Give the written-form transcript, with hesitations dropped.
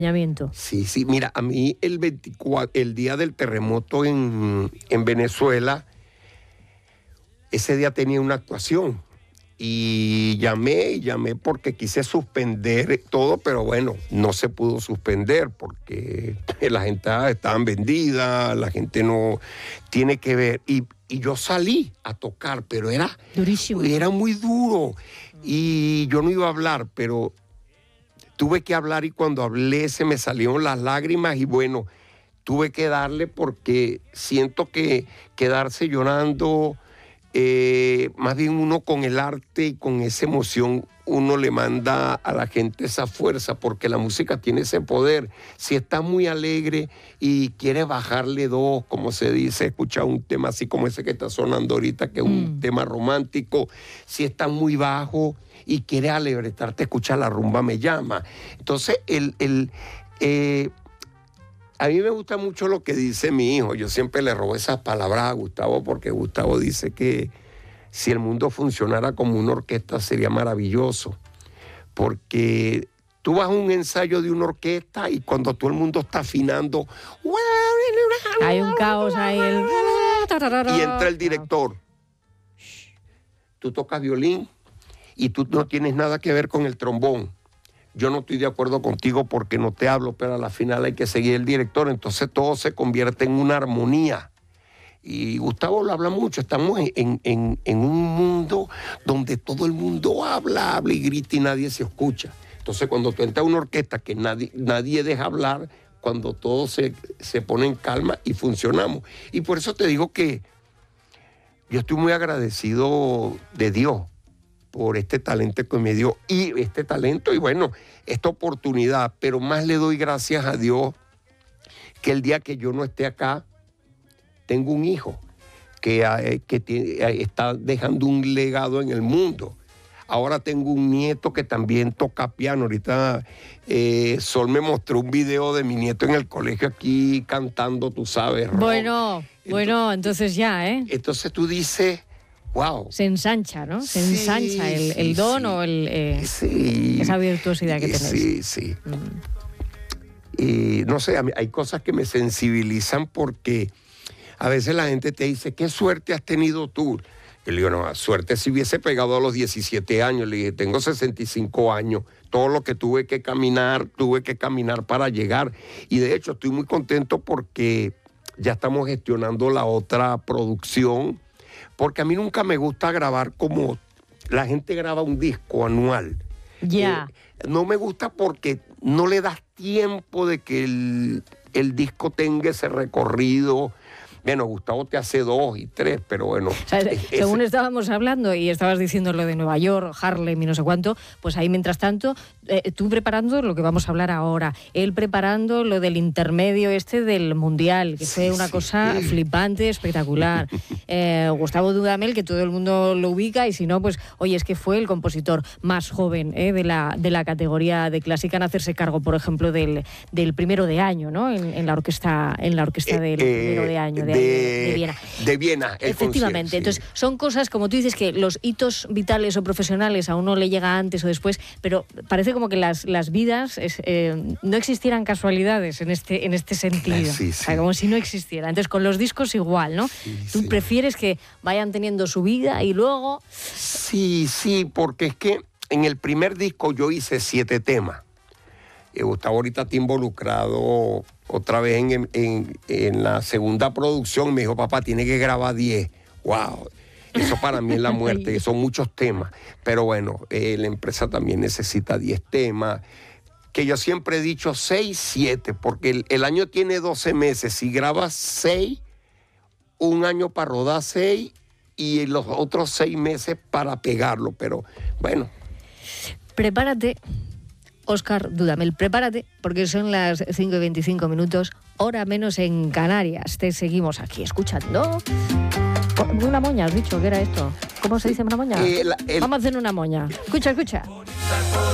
Sí, sí, mira, a mí el día del terremoto en Venezuela, ese día tenía una actuación y llamé porque quise suspender todo, pero bueno, no se pudo suspender porque la gente estaban vendida, la gente no tiene que ver. Y yo salí a tocar, pero era durísimo. Era muy duro y yo no iba a hablar, pero tuve que hablar y cuando hablé se me salieron las lágrimas y bueno, tuve que darle porque siento que quedarse llorando, más bien uno con el arte y con esa emoción, uno le manda a la gente esa fuerza porque la música tiene ese poder. Si estás muy alegre y quieres bajarle dos, como se dice, escuchar un tema así como ese que está sonando ahorita, que es un tema romántico, si estás muy bajo y quieres alegrarte, escuchar La Rumba Me Llama. Entonces, a mí me gusta mucho lo que dice mi hijo. Yo siempre le robo esas palabras a Gustavo porque Gustavo dice que si el mundo funcionara como una orquesta sería maravilloso. Porque tú vas a un ensayo de una orquesta y cuando todo el mundo está afinando, hay un caos ahí. Y entra el director. Tú tocas violín y tú no tienes nada que ver con el trombón. Yo no estoy de acuerdo contigo porque no te hablo, pero a la final hay que seguir el director, entonces todo se convierte en una armonía. Y Gustavo lo habla mucho, estamos en un mundo donde todo el mundo habla y grita y nadie se escucha. Entonces cuando tú entras a una orquesta que nadie deja hablar, cuando todo se pone en calma y funcionamos. Y por eso te digo que yo estoy muy agradecido de Dios por este talento que me dio y bueno, esta oportunidad, pero más le doy gracias a Dios que el día que yo no esté acá, tengo un hijo que está dejando un legado en el mundo. Ahora tengo un nieto que también toca piano. Ahorita Sol me mostró un video de mi nieto en el colegio aquí cantando, tú sabes, rock. Bueno, entonces ya, ¿eh? Entonces tú dices, wow. Se ensancha, ¿no? Se ensancha el don o esa virtuosidad que tenéis. Sí. Y no sé, hay cosas que me sensibilizan porque a veces la gente te dice, ¿qué suerte has tenido tú? Y le digo, no, suerte si hubiese pegado a los 17 años. Le dije, tengo 65 años. Todo lo que tuve que caminar para llegar. Y de hecho estoy muy contento porque ya estamos gestionando la otra producción. Porque a mí nunca me gusta grabar como la gente graba un disco anual. Ya. No me gusta porque no le das tiempo de que el disco tenga ese recorrido. Bueno, Gustavo te hace 2 y 3, pero bueno. O sea, según estábamos hablando y estabas diciendo lo de Nueva York, Harlem y no sé cuánto, pues ahí mientras tanto, tú preparando lo que vamos a hablar ahora, él preparando lo del intermedio del Mundial, que fue una cosa flipante, espectacular. Gustavo Dudamel, que todo el mundo lo ubica, y si no, pues, oye, es que fue el compositor más joven de la categoría de clásica en hacerse cargo, por ejemplo, del primero de año, ¿no? En la orquesta del primero de año. De Viena. De Viena. Efectivamente. Entonces, son cosas, como tú dices, que los hitos vitales o profesionales a uno le llega antes o después, pero parece como que las vidas no existieran casualidades en este sentido. O sea, como si no existiera. Entonces, con los discos igual, ¿no? Tú prefieres que vayan teniendo su vida y luego... Sí, porque es que en el primer disco yo hice 7 temas. Gustavo ahorita está involucrado otra vez en la segunda producción. Me dijo, papá, tiene que grabar 10. ¡Wow! Eso para mí es la muerte, son muchos temas. Pero bueno, la empresa también necesita 10 temas. Que yo siempre he dicho 6, 7, porque el año tiene 12 meses. Si grabas 6, un año para rodar 6 y los otros 6 meses para pegarlo. Pero bueno. Prepárate. Óscar Dudamel, prepárate, porque son las 5:25, hora menos en Canarias. Te seguimos aquí escuchando. Una moña, has dicho que era esto. ¿Cómo se dice una moña? Vamos a hacer una moña. Escucha.